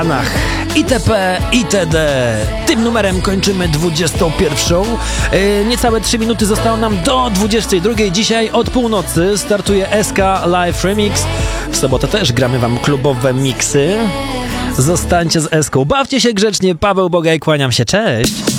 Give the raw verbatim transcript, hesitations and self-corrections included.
itp. itd. Tym numerem kończymy dwudziestą pierwszą. Yy, niecałe trzy minuty zostało nam do dwudziestej drugiej. Dzisiaj od północy startuje S K Live Remix. W sobotę też gramy wam klubowe miksy. Zostańcie z Eską. Bawcie się grzecznie. Paweł Bogaj, kłaniam się. Cześć.